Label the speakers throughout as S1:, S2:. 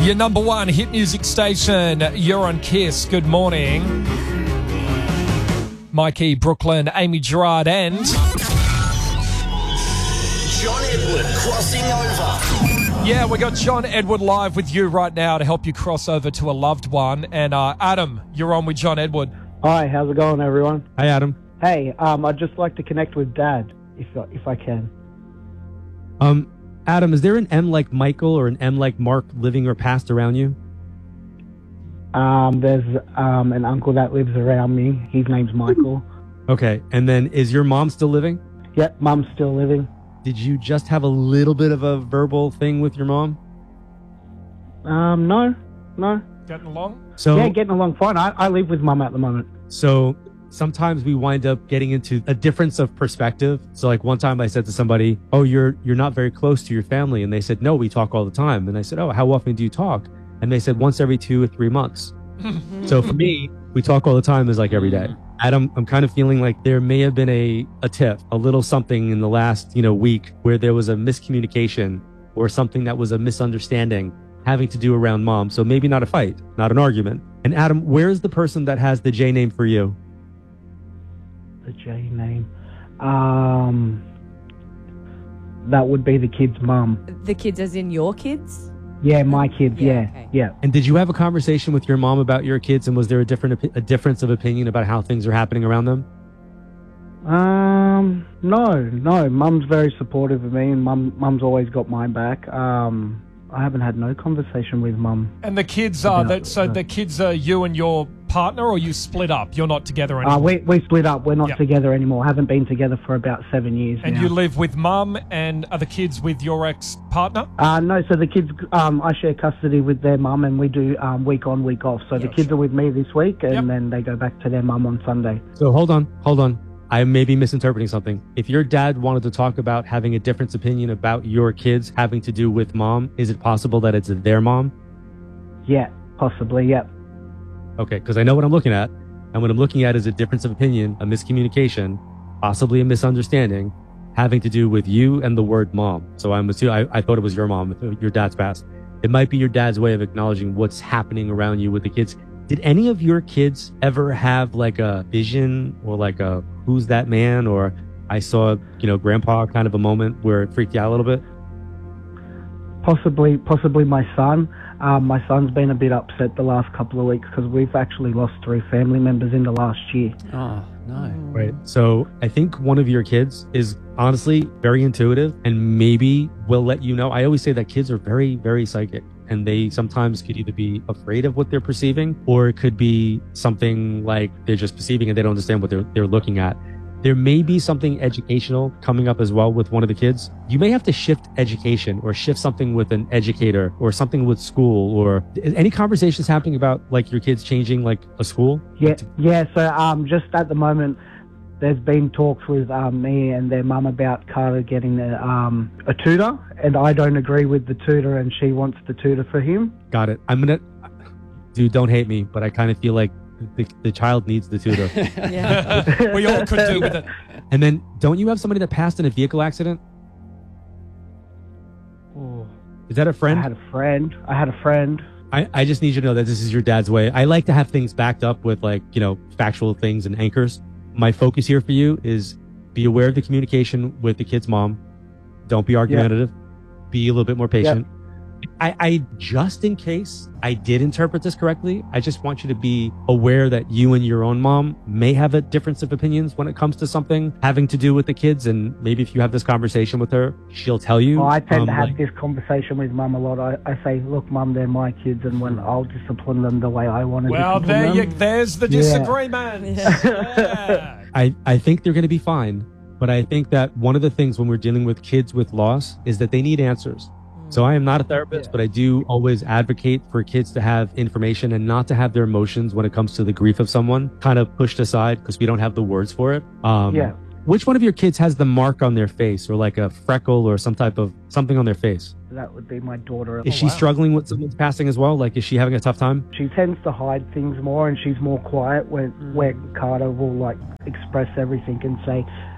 S1: Your number one hit music station, you're on Kiss. Good morning. Mikey, Brooklyn, Amy Gerard and...
S2: John Edward crossing over.
S1: Yeah, we got John Edward live with you right now to help you cross over to a loved one. And Adam, you're on with John Edward.
S3: Hi, how's it going, everyone?
S4: Hi, Adam.
S3: Hey, I'd just like to connect with Dad, if I can.
S4: Adam, is there an M like Michael or an M like Mark living or passed around you?
S3: There's an uncle that lives around me. His name's Michael.
S4: Okay, and then is your mom still living?
S3: Yep, Mum's still living.
S4: Did you just have a little bit of a verbal thing with your mom?
S3: No.
S1: Getting along?
S3: Yeah, getting along fine. I live with Mum at the moment.
S4: So sometimes we wind up getting into a difference of perspective. So like one time I said to somebody, oh, you're not very close to your family. And they said, no, we talk all the time. And I said, oh, how often do you talk? And they said once every 2 or 3 months. So for me, we talk all the time is like every day. Adam, I'm kind of feeling like there may have been a tiff, a little something in the last, week where there was a miscommunication or something that was a misunderstanding having to do around Mom. So maybe not a fight, not an argument. And Adam, where's the person that has the J name for you?
S3: The J name? That would be the kid's mum.
S5: The kids as in your kids?
S3: Yeah, my kids, yeah.
S5: Okay.
S3: Yeah.
S4: And did you have a conversation with your mom about your kids, and was there a difference of opinion about how things are happening around them?
S3: No. Mum's very supportive of me, and Mum's always got my back. I haven't had no conversation with Mum.
S1: And the kids are the kids are you and your partner, or you split up? You're not together anymore.
S3: We split up. We're not together anymore. Haven't been together for about 7 years
S1: And
S3: now.
S1: you live with Mum, and are the kids with your ex-partner?
S3: No, so the kids, I share custody with their mum, and we do week on, week off. So the kids are with me this week, and then they go back to their mum on Sunday.
S4: So hold on. I may be misinterpreting something. If your dad wanted to talk about having a different opinion about your kids having to do with Mom, is it possible that it's their mom?
S3: Yeah, possibly, yeah.
S4: Okay, because I know what I'm looking at. And what I'm looking at is a difference of opinion, a miscommunication, possibly a misunderstanding having to do with you and the word mom. So I'm assuming, I thought it was your mom, your dad's passed. It might be your dad's way of acknowledging what's happening around you with the kids. Did any of your kids ever have like a vision or like a who's that man, or I saw, grandpa kind of a moment where it freaked you out a little bit?
S3: Possibly my son. My son's been a bit upset the last couple of weeks because we've actually lost 3 family members in the last year.
S6: Oh, no.
S4: Right. So I think one of your kids is honestly very intuitive and maybe will let you know. I always say that kids are very, very psychic, and they sometimes could either be afraid of what they're perceiving, or it could be something like they're just perceiving and they don't understand what they're looking at. There may be something educational coming up as well with one of the kids. You may have to shift education or shift something with an educator or something with school, or any conversations happening about like your kids changing like a school?
S3: Yeah. So just at the moment, there's been talks with me and their mum about Carter getting a tutor, and I don't agree with the tutor, and she wants the tutor for him.
S4: Got it. Dude, don't hate me, but I kind of feel like the child needs the tutor.
S5: Yeah.
S1: We all could do with it.
S4: And then, don't you have somebody that passed in a vehicle accident?
S3: Oh,
S4: Is that a friend?
S3: I had a friend.
S4: I just need you to know that this is your dad's way. I like to have things backed up with factual things and anchors. My focus here for you is be aware of the communication with the kid's mom. Don't be argumentative. Be a little bit more patient. I just in case I did interpret this correctly, I just want you to be aware that you and your own mom may have a difference of opinions when it comes to something having to do with the kids. And maybe if you have this conversation with her, she'll tell you.
S3: Well, I tend to have this conversation with Mum a lot. I say, look, Mum, they're my kids, and when I'll discipline them the way I want to discipline them.
S1: There's the disagreement. Yeah.
S4: I think they're going to be fine. But I think that one of the things when we're dealing with kids with loss is that they need answers. So I am not a therapist, but I do always advocate for kids to have information and not to have their emotions when it comes to the grief of someone kind of pushed aside because we don't have the words for it. Which one of your kids has the mark on their face, or like a freckle or some type of something on their face?
S3: That would be my daughter.
S4: Is she struggling with someone's passing as well? Like, is she having a tough time?
S3: She tends to hide things more, and she's more quiet where Carter will express everything and say,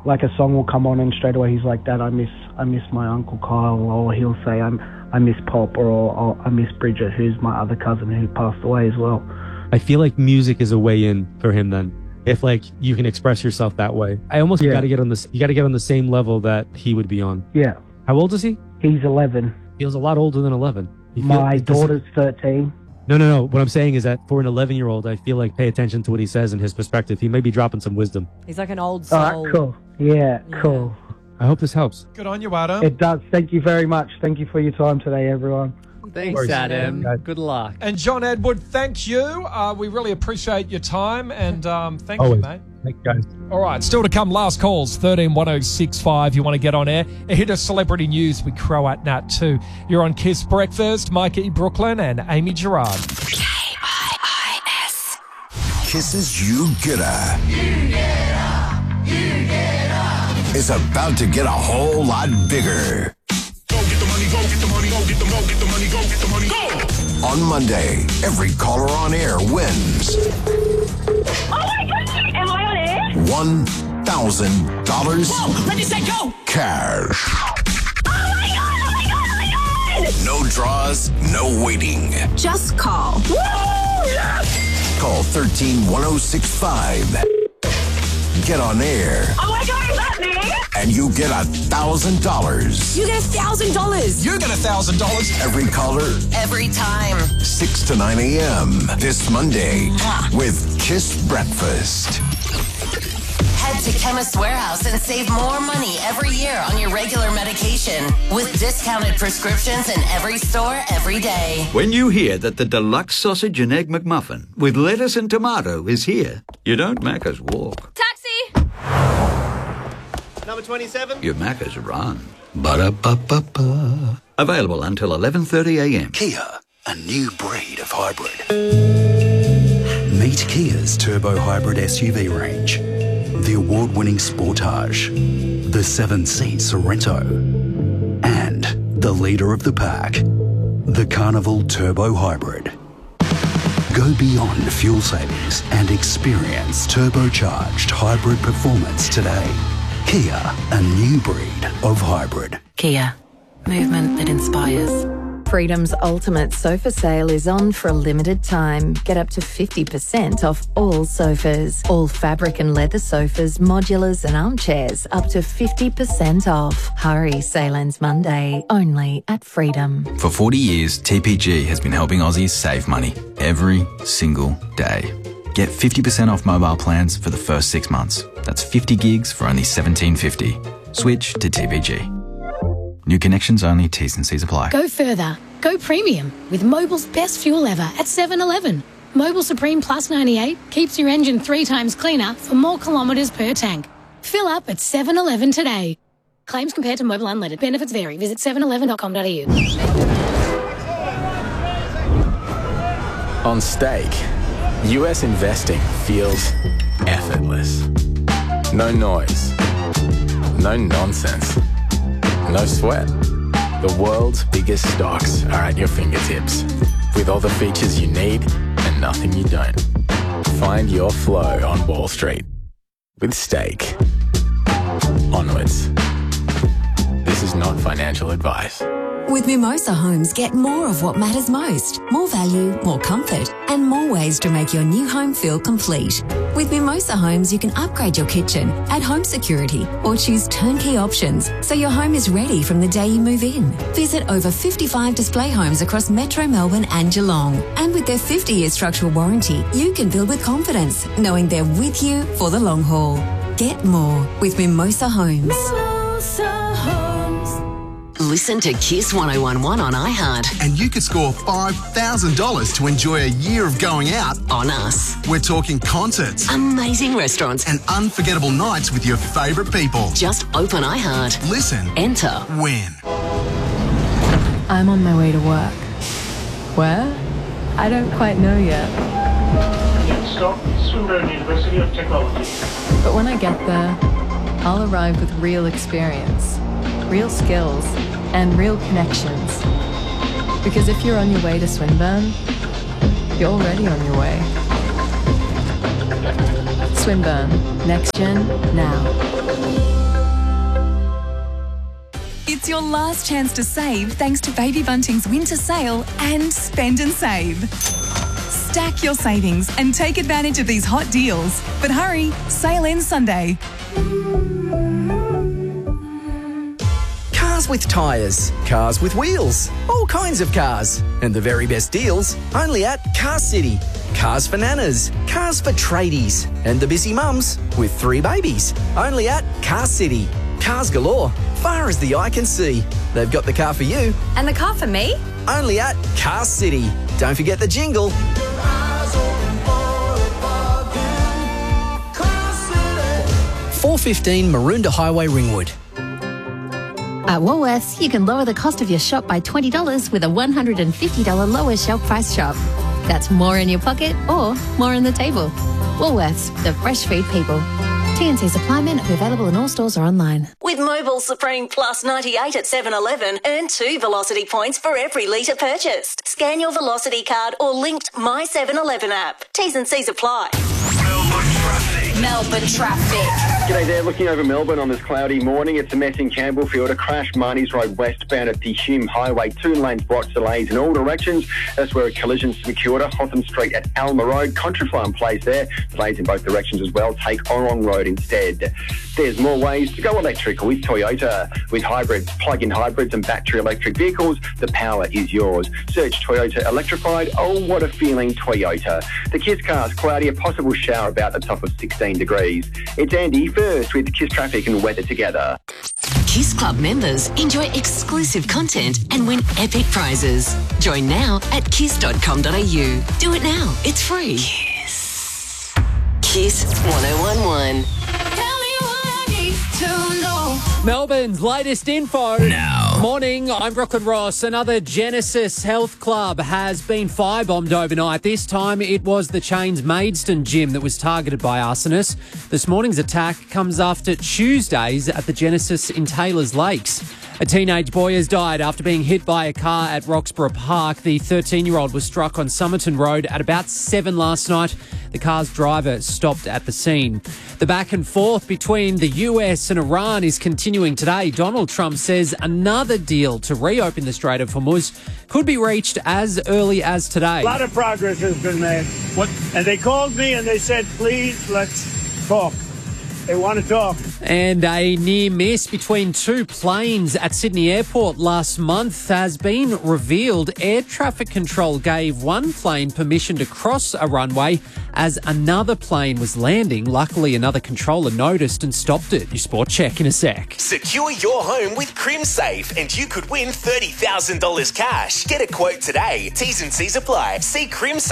S3: like a song will come on and straight away he's like, Dad, I miss my Uncle Kyle, or he'll say, I miss Pop, or I miss Bridget, who's my other cousin who passed away as well.
S4: I feel like music is a way in for him then. If like you can express yourself that way. I almost got to get on this. You got to get on the same level that he would be on.
S3: Yeah.
S4: How old is he?
S3: He's 11.
S4: Feels a lot older than 11.
S3: My daughter's 13.
S4: No. What I'm saying is that for an 11-year-old, I feel like pay attention to what he says and his perspective. He may be dropping some wisdom.
S5: He's like an old soul.
S3: All right, cool. Yeah, cool.
S4: I hope this helps.
S1: Good on you, Adam.
S3: It does. Thank you very much. Thank you for your time today, everyone.
S6: Thanks, Adam. Good luck.
S1: And John Edward, thank you. We really appreciate your time, and thank
S4: Always.
S1: you, mate.
S4: Thanks, guys.
S1: All right, still to come, last calls, 131065. You want to get on air? A hit of celebrity news with Crow at Nat 2. You're on Kiss Breakfast, Mikey Brooklyn and Amy Gerard.
S2: KIIS. Kiss's You Getter. Is about to get a whole lot bigger. On Monday, every caller on air wins
S7: Oh my God! Am I on air?
S2: $1,000
S7: Ready, set, go!
S2: cash.
S7: Oh my God!
S2: No draws, no waiting.
S7: Just call. Woo! Yes!
S2: Call 131065. Get on air,
S7: Oh my God! Is that me?
S2: and you get $1,000.
S7: You get $1,000
S2: You get $1,000. Every caller,
S7: every time.
S2: 6 to 9 a.m. this Monday with Kiss Breakfast.
S8: Head to Chemist Warehouse and save more money every year on your regular medication with discounted prescriptions in every store every day.
S9: When you hear that the deluxe sausage and egg McMuffin with lettuce and tomato is here, you don't Macca's walk.
S7: Taxi!
S6: Number 27.
S9: You Macca's run. Ba-da-ba-ba-ba. Available until 11:30 a.m.
S2: Kia, a new breed of hybrid. Meet Kia's turbo hybrid SUV range. The award-winning Sportage, the 7-seat Sorento, and the leader of the pack, the Carnival Turbo Hybrid. Go beyond fuel savings and experience turbocharged hybrid performance today. Kia, a new breed of hybrid.
S8: Kia, movement that inspires.
S5: Freedom's ultimate sofa sale is on for a limited time. Get up to 50% off all sofas. All fabric and leather sofas, modulars and armchairs up to 50% off. Hurry, sale ends Monday, only at Freedom.
S10: For 40 years, TPG has been helping Aussies save money every single day. Get 50% off mobile plans for the first 6 months. That's 50 gigs for only $17.50. Switch to TPG. New connections only, T's and C's apply.
S11: Go further. Go premium with Mobil's best fuel ever at 7-Eleven. Mobil Supreme Plus 98 keeps your engine 3 times cleaner for more kilometres per tank. Fill up at 7-Eleven today. Claims compared to Mobil Unleaded. Benefits vary. Visit 711.com.au.
S12: On Stake, US investing feels effortless. No noise. No nonsense. No sweat. The world's biggest stocks are at your fingertips, with all the features you need and nothing you don't. Find your flow on Wall Street with Stake. Onwards. This is not financial advice.
S13: With Mimosa Homes, get more of what matters most. More value, more comfort, and more ways to make your new home feel complete. With Mimosa Homes, you can upgrade your kitchen, add home security, or choose turnkey options so your home is ready from the day you move in. Visit over 55 display homes across Metro Melbourne and Geelong. And with their 50-year structural warranty, you can build with confidence, knowing they're with you for the long haul. Get more with Mimosa Homes.
S8: Listen to Kiss 1011 on iHeart.
S14: And you could score $5,000 to enjoy a year of going out
S8: on us.
S14: We're talking concerts,
S8: amazing restaurants,
S14: and unforgettable nights with your favourite people.
S8: Just open iHeart.
S14: Listen.
S8: Enter.
S14: Win.
S15: I'm on my way to work. Where? I don't quite know yet.
S16: Scott, Swinburne University of Technology.
S15: But when I get there, I'll arrive with real experience, real skills, and real connections. Because if you're on your way to Swinburne, you're already on your way. Swinburne, next gen, now.
S17: It's your last chance to save thanks to Baby Bunting's winter sale and spend and save. Stack your savings and take advantage of these hot deals. But hurry, sale ends Sunday.
S18: Cars with tyres, cars with wheels, all kinds of cars. And the very best deals only at Car City. Cars for nanas, cars for tradies, and the busy mums with 3 babies. Only at Car City. Cars galore, far as the eye can see. They've got the car for you.
S19: And the car for me?
S18: Only at Car City. Don't forget the jingle. 415 Maroondah Highway, Ringwood.
S5: At Woolworths, you can lower the cost of your shop by $20 with a $150 lower shelf price shop. That's more in your pocket or more on the table. Woolworths, the fresh food people. T&C's supply men are available in all stores or online.
S8: With Mobile Supreme Plus 98 at 7-Eleven, earn 2 Velocity points for every litre purchased. Scan your Velocity card or linked My 7-Eleven app. T's and C's apply. Melbourne traffic.
S20: G'day there, looking over Melbourne on this cloudy morning. It's a mess in Campbellfield. A crash Marnie's Road westbound at the Hume Highway. 2 lanes blocked, delays in all directions. That's where a collision secured. Hotham Street at Alma Road. Contraflow Place there. Delays in both directions as well. Take Orong Road instead. There's more ways to go electric with Toyota. With hybrids, plug-in hybrids and battery electric vehicles, the power is yours. Search Toyota Electrified. Oh, what a feeling, Toyota. The Kiss Cars, cloudy, a possible shower about the top of 16 degrees. It's Andy first with Kiss Traffic and weather together.
S13: Kiss Club members enjoy exclusive content and win epic prizes. Join now at kiss.com.au. Do it now. It's free. Kiss. Kiss 1011.
S6: Melbourne's latest info.
S10: Now.
S6: Morning, I'm Brooklyn Ross. Another Genesis Health Club has been firebombed overnight. This time it was the chain's Maidstone gym that was targeted by arsonists. This morning's attack comes after Tuesday's at the Genesis in Taylors Lakes. A teenage boy has died after being hit by a car at Roxburgh Park. The 13-year-old was struck on Somerton Road at about 7 last night. The car's driver stopped at the scene. The back and forth between the US and Iran is continuing today. Donald Trump says another deal to reopen the Strait of Hormuz could be reached as early as today.
S21: A lot of progress has been made. And they called me and they said, please, let's talk. They want to talk.
S6: And a near miss between 2 planes at Sydney Airport last month has been revealed. Air traffic control gave one plane permission to cross a runway as another plane was landing. Luckily, another controller noticed and stopped it. Your sport check in a sec.
S22: Secure your home with CrimSafe and you could win $30,000 cash. Get a quote today. T's and C's apply. See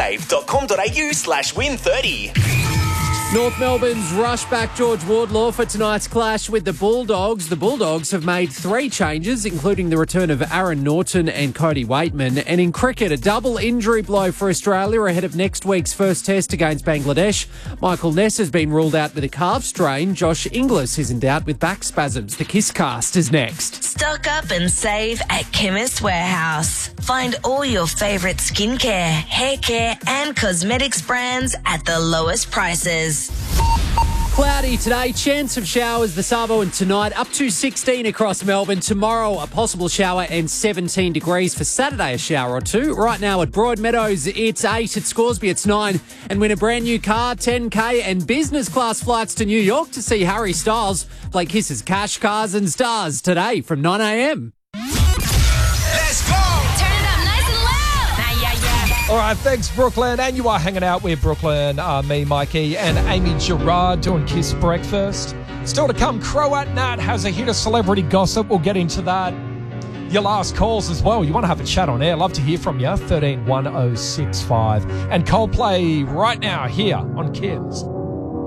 S22: crimsafe.com.au/win30.
S6: North Melbourne's rush back George Wardlaw for tonight's clash with the Bulldogs. The Bulldogs have made 3 changes, including the return of Aaron Norton and Cody Waitman. And in cricket, a double injury blow for Australia ahead of next week's first test against Bangladesh. Michael Ness has been ruled out with a calf strain. Josh Inglis is in doubt with back spasms. The Kisscast is next.
S8: Stock up and save at Chemist Warehouse. Find all your favourite skincare, hair care and cosmetics brands at the lowest prices.
S6: Cloudy today, chance of showers this Arvo and tonight, up to 16 across Melbourne. Tomorrow, a possible shower and 17 degrees. For Saturday, a shower or 2. Right now at Broadmeadows, it's 8. At Scoresby, it's 9. And win a brand new car, 10K and business class flights to New York to see Harry Styles play Kiss's Cash, Cars and Stars today from 9 a.m.
S22: Let's go!
S11: Turn it up nice and loud.
S1: All right, thanks, Brooklyn. And you are hanging out with Brooklyn, me, Mikey, and Amy Gerard doing Kiss Breakfast. Still to come, Croat Nat has a hit of celebrity gossip. We'll get into that. Your last calls as well. You want to have a chat on air. Love to hear from you. 13 1065. And Coldplay right now here on Kiss.